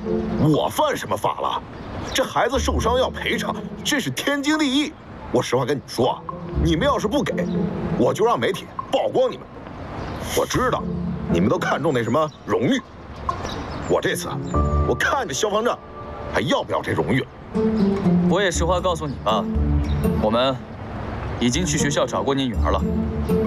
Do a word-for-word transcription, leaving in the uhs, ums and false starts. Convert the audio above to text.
我犯什么法了？这孩子受伤要赔偿，这是天经地义。我实话跟你说啊，你们要是不给，我就让媒体曝光你们。我知道你们都看重那什么荣誉，我这次我看着消防站还要不要这荣誉了。 我也实话告诉你吧，我们已经去学校找过你女儿了。